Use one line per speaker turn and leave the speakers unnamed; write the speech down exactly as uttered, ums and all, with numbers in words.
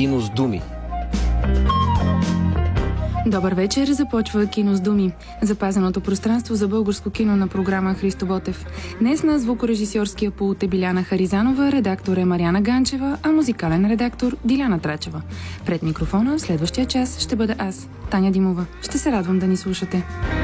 Кино с думи.
Добър вечер, започва Кино с думи. Запазеното пространство за българско кино на програма Христо Ботев. Днес на звукорежисьорския пулт е Биляна Харизанова, редактор е Мариана Ганчева, а музикален редактор Диляна Трачева. Пред микрофона в следващия час ще бъда аз, Таня Димова. Ще се радвам да ни слушате.